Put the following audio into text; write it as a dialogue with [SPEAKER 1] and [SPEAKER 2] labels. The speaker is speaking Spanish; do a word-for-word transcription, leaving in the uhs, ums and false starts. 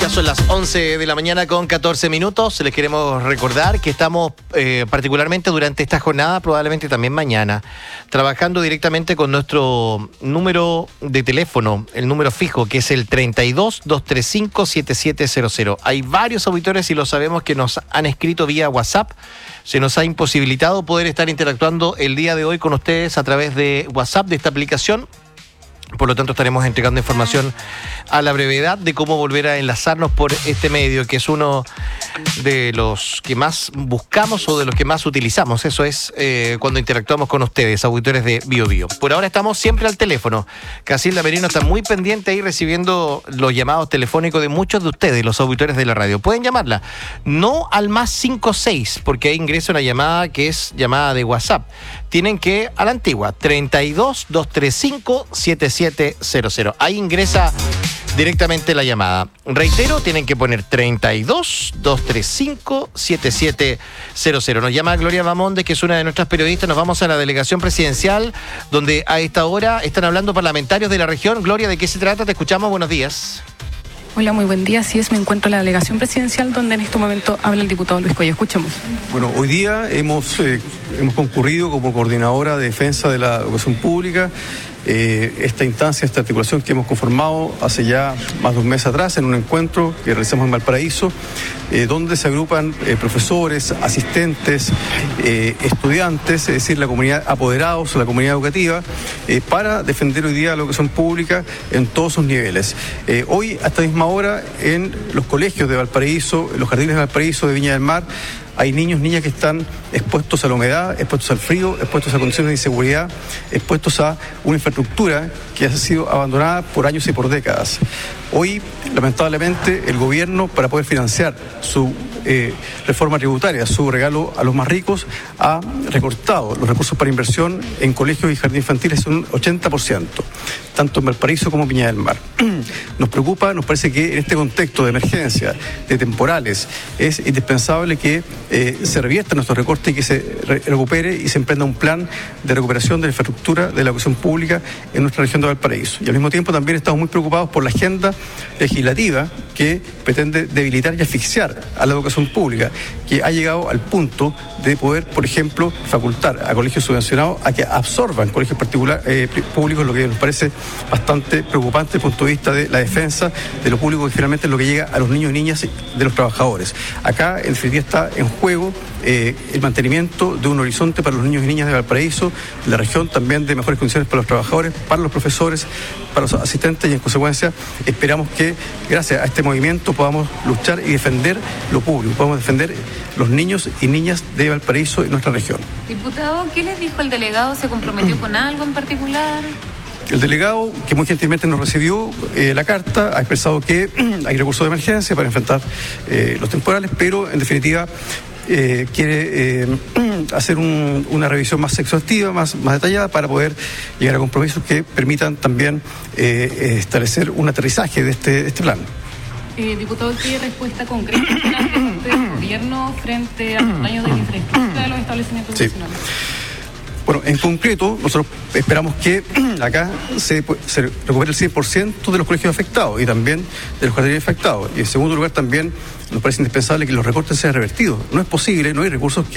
[SPEAKER 1] Ya son las once de la mañana con catorce minutos. Les queremos recordar que estamos eh, particularmente durante esta jornada, probablemente también mañana, trabajando directamente con nuestro número de teléfono, el número fijo, que es el treinta y dos, doscientos treinta y cinco, setenta y siete cero cero. Hay varios auditores, y lo sabemos, que nos han escrito vía WhatsApp. Se nos ha imposibilitado poder estar interactuando el día de hoy con ustedes a través de WhatsApp, de esta aplicación. Por lo tanto, estaremos entregando información a la brevedad de cómo volver a enlazarnos por este medio, que es uno de los que más buscamos o de los que más utilizamos. Eso es eh, cuando interactuamos con ustedes, auditores de Bio Bio. Por ahora estamos siempre al teléfono. Casilda Merino está muy pendiente ahí recibiendo los llamados telefónicos de muchos de ustedes, los auditores de la radio. Pueden llamarla, no al más cinco seis, porque ahí ingresa una llamada que es llamada de WhatsApp. Tienen que, a la antigua, treinta y dos, doscientos treinta y cinco, setenta y siete cero cero. Ahí ingresa directamente la llamada. Reitero, tienen que poner treinta y dos, doscientos treinta y cinco, setenta y siete cero cero. Nos llama Gloria Bamonde, que es una de nuestras periodistas. Nos vamos a la delegación presidencial, donde a esta hora están hablando parlamentarios de la región. Gloria, ¿de qué se trata? Te escuchamos. Buenos días.
[SPEAKER 2] Hola, muy buen día. Así es, me encuentro en la delegación presidencial, donde en este momento habla el diputado Luis Coello. Escuchemos.
[SPEAKER 3] Bueno, hoy día hemos, eh, hemos concurrido como coordinadora de defensa de la educación pública. Eh, esta instancia, esta articulación que hemos conformado hace ya más de un mes atrás en un encuentro que realizamos en Valparaíso, eh, donde se agrupan eh, profesores, asistentes, eh, estudiantes, es decir, la comunidad, apoderados, la comunidad educativa, eh, para defender hoy día la educación pública en todos sus niveles. Eh, hoy, a esta misma hora, en los colegios de Valparaíso, en los jardines de Valparaíso, de Viña del Mar, hay niños, niñas que están expuestos a la humedad, expuestos al frío, expuestos a condiciones de inseguridad, expuestos a una infraestructura que ha sido abandonada por años y por décadas. Hoy, lamentablemente, el gobierno, para poder financiar su eh, reforma tributaria, su regalo a los más ricos, ha recortado los recursos para inversión en colegios y jardines infantiles en un ochenta por ciento, tanto en Valparaíso como en Viña del Mar. Nos preocupa, nos parece que en este contexto de emergencia, de temporales, es indispensable que eh, se revierta nuestro recorte y que se re recupere y se emprenda un plan de recuperación de la infraestructura de la educación pública en nuestra región de Valparaíso. Y al mismo tiempo también estamos muy preocupados por la agenda legislativa que pretende debilitar y asfixiar a la educación pública, que ha llegado al punto de poder, por ejemplo, facultar a colegios subvencionados a que absorban colegios particulares eh, públicos, lo que nos parece bastante preocupante desde el punto de vista de la defensa de lo público, que finalmente es lo que llega a los niños y niñas de los trabajadores. Acá, en definitiva, está en juego eh, el mantenimiento de un horizonte para los niños y niñas de Valparaíso, la región también de mejores condiciones para los trabajadores, para los profesores, para los asistentes, y en consecuencia esperamos que gracias a este movimiento podamos luchar y defender lo público, podamos defender los niños y niñas de Valparaíso y nuestra región.
[SPEAKER 4] Diputado, ¿qué les dijo el delegado? ¿Se comprometió con algo en particular?
[SPEAKER 3] El delegado, que muy gentilmente nos recibió eh, la carta, ha expresado que hay recursos de emergencia para enfrentar eh, los temporales, pero en definitiva eh, quiere eh, hacer un, una revisión más exhaustiva, más, más detallada, para poder llegar a compromisos que permitan también eh, establecer un aterrizaje de este, de este plan.
[SPEAKER 2] Eh, diputado, ¿qué respuesta concreta del gobierno frente a los daños de la infraestructura de los establecimientos
[SPEAKER 3] sí.
[SPEAKER 2] nacionales?
[SPEAKER 3] Bueno, en concreto, nosotros esperamos que acá se, se recupere el cien por ciento de los colegios afectados y también de los jardines afectados. Y en segundo lugar, también nos parece indispensable que los recortes sean revertidos. No es posible, no hay recursos que